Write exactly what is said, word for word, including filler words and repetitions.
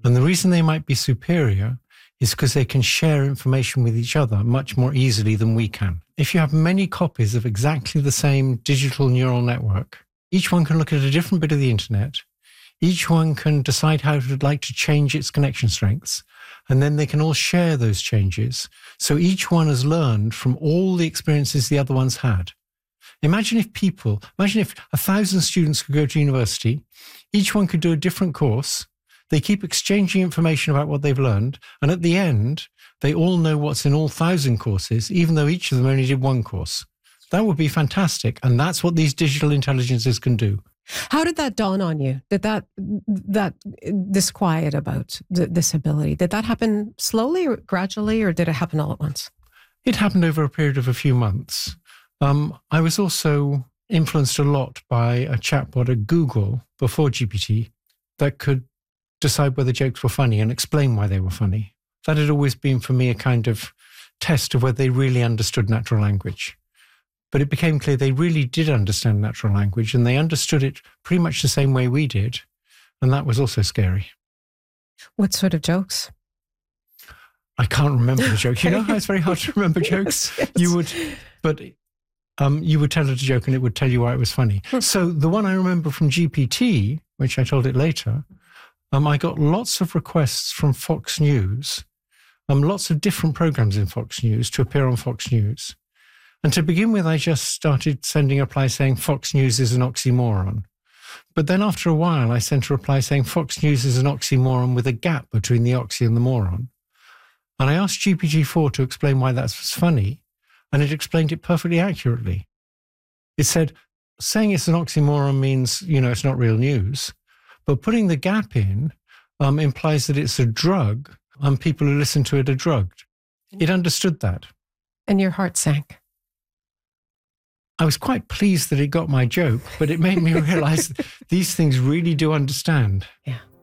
And the reason they might be superior is because they can share information with each other much more easily than we can. If you have many copies of exactly the same digital neural network, each one can look at a different bit of the internet. Each one can decide how it would like to change its connection strengths. And then they can all share those changes. So each one has learned from all the experiences the other ones had. Imagine if people, imagine if a thousand students could go to university, each one could do a different course. They keep exchanging information about what they've learned. And at the end, they all know what's in all thousand courses, even though each of them only did one course. That would be fantastic. And that's what these digital intelligences can do. How did that dawn on you? Did that, that disquiet about th- this ability, did that happen slowly or gradually, or did it happen all at once? It happened over a period of a few months. Um, I was also influenced a lot by a chatbot at Google before G P T that could decide whether jokes were funny and explain why they were funny. That had always been for me a kind of test of whether they really understood natural language. But it became clear they really did understand natural language, and they understood it pretty much the same way we did. And that was also scary. What sort of jokes? I can't remember the joke. You know how it's very hard to remember jokes? Yes. You would, but um, you would tell it a joke and it would tell you why it was funny. So the one I remember from G P T, which I told it later, um, I got lots of requests from Fox News, um, lots of different programs in Fox News to appear on Fox News. And to begin with, I just started sending a reply saying Fox News is an oxymoron. But then after a while, I sent a reply saying Fox News is an oxymoron with a gap between the oxy and the moron. And I asked G P T four to explain why that was funny, and it explained it perfectly accurately. It said, saying it's an oxymoron means, you know, it's not real news, but putting the gap in um, implies that it's a drug, and people who listen to it are drugged. It understood that. And your heart sank. I was quite pleased that it got my joke, but it made me realize that these things really do understand. Yeah.